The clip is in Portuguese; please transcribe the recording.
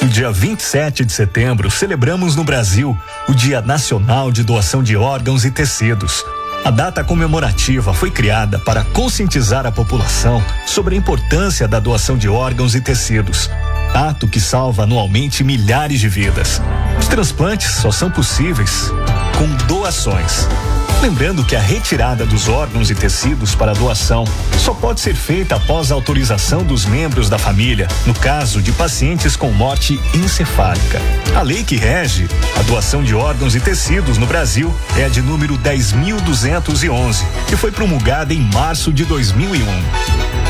No dia 27 de setembro, celebramos no Brasil o Dia Nacional de Doação de Órgãos e Tecidos. A data comemorativa foi criada para conscientizar a população sobre a importância da doação de órgãos e tecidos, ato que salva anualmente milhares de vidas. Os transplantes só são possíveis com doações. Lembrando que a retirada dos órgãos e tecidos para doação só pode ser feita após a autorização dos membros da família, no caso de pacientes com morte encefálica. A lei que rege a doação de órgãos e tecidos no Brasil é a de número 10.211, que foi promulgada em março de 2001.